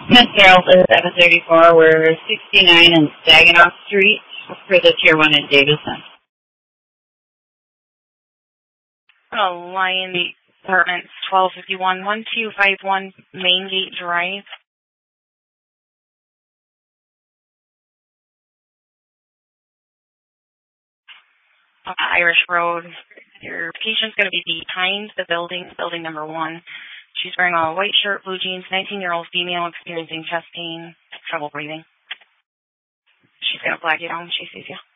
Miss Gerald is 734. We're 69 and Saginaw Street for the Tier 1 in Davison. Lion Apartments 1251 1251 Main Gate Drive. Irish Road. Your patient's going to be behind the building number 1. She's wearing a white shirt, blue jeans, 19-year-old female experiencing chest pain, trouble breathing. She's going to flag you down when she sees you.